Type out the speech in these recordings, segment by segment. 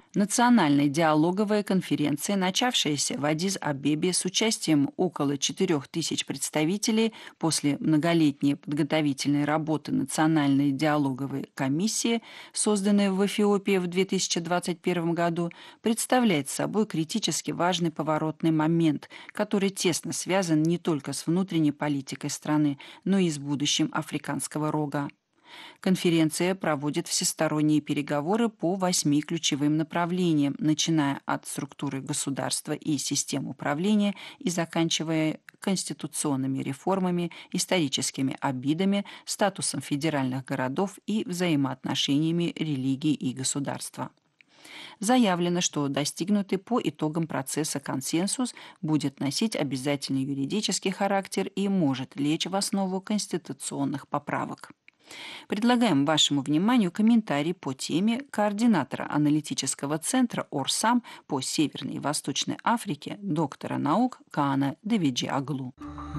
Национальная диалоговая конференция, начавшаяся в Аддис-Абебе с участием около 4000 представителей после многолетней подготовительной работы Национальной диалоговой комиссии, созданной в Эфиопии в 2021 году, представляет собой критически важный поворотный момент, который тесно связан не только с внутренней политикой страны, но и с будущим Африканского рога. Конференция проводит всесторонние переговоры по 8 ключевым направлениям, начиная от структуры государства и систем управления и заканчивая конституционными реформами, историческими обидами, статусом федеральных городов и взаимоотношениями религии и государства. Заявлено, что достигнутый по итогам процесса консенсус будет носить обязательный юридический характер и может лечь в основу конституционных поправок. Предлагаем вашему вниманию комментарий по теме координатора аналитического центра Орсам по Северной и Восточной Африке доктора наук Каана Девиджи Аглу.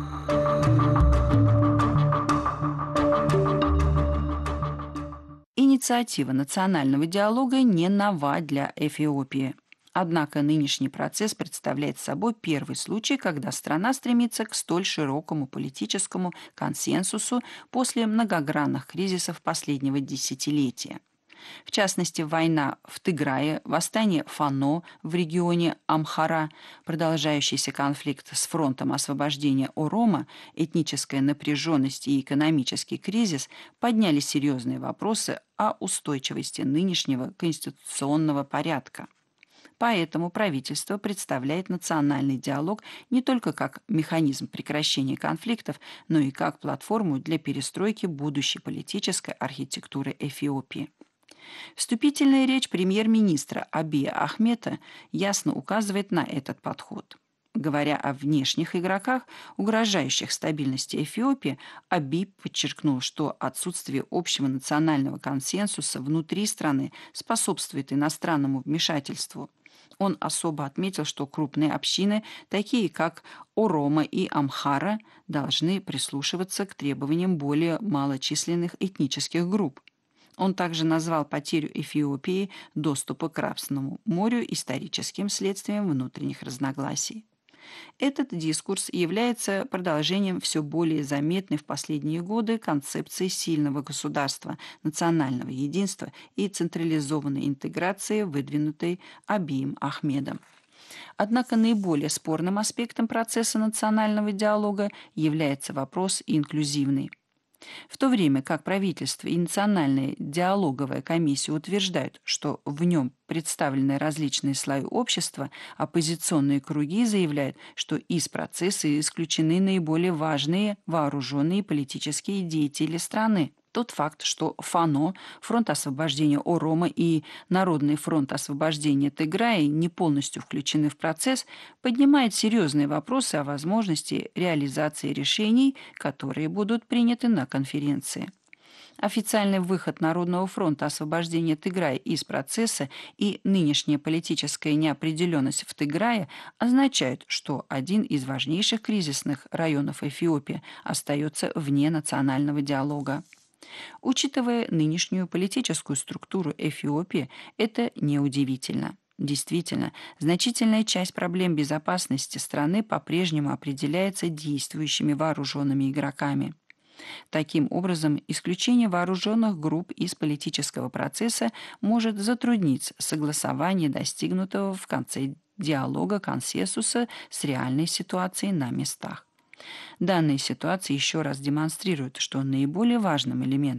Инициатива национального диалога не нова для Эфиопии. Однако нынешний процесс представляет собой первый случай, когда страна стремится к столь широкому политическому консенсусу после многогранных кризисов последнего десятилетия. В частности, война в Тыграе, восстание Фано в регионе Амхара, продолжающийся конфликт с фронтом освобождения Орома, этническая напряженность и экономический кризис подняли серьезные вопросы о устойчивости нынешнего конституционного порядка. Поэтому правительство представляет национальный диалог не только как механизм прекращения конфликтов, но и как платформу для перестройки будущей политической архитектуры Эфиопии. Вступительная речь премьер-министра Абия Ахмета ясно указывает на этот подход. Говоря о внешних игроках, угрожающих стабильности Эфиопии, Абий подчеркнул, что отсутствие общего национального консенсуса внутри страны способствует иностранному вмешательству. Он особо отметил, что крупные общины, такие как Оромо и Амхара, должны прислушиваться к требованиям более малочисленных этнических групп. Он также назвал потерю Эфиопии доступа к Красному морю историческим следствием внутренних разногласий. Этот дискурс является продолжением все более заметной в последние годы концепции сильного государства, национального единства и централизованной интеграции, выдвинутой Абием Ахмедом. Однако наиболее спорным аспектом процесса национального диалога является вопрос инклюзивный. В то время как правительство и Национальная диалоговая комиссия утверждают, что в нем представлены различные слои общества, оппозиционные круги заявляют, что из процесса исключены наиболее важные вооруженные политические деятели страны. Тот факт, что ФАНО, Фронт освобождения Орома и Народный фронт освобождения Тыграя не полностью включены в процесс, поднимает серьезные вопросы о возможности реализации решений, которые будут приняты на конференции. Официальный выход Народного фронта освобождения Тыграя из процесса и нынешняя политическая неопределенность в Тыграе означают, что один из важнейших кризисных районов Эфиопии остается вне национального диалога. Учитывая нынешнюю политическую структуру Эфиопии, это неудивительно. Действительно, значительная часть проблем безопасности страны по-прежнему определяется действующими вооруженными игроками. Таким образом, исключение вооруженных групп из политического процесса может затруднить согласование достигнутого в конце диалога консенсуса с реальной ситуацией на местах. Данная ситуация еще раз демонстрирует, что наиболее важным элементом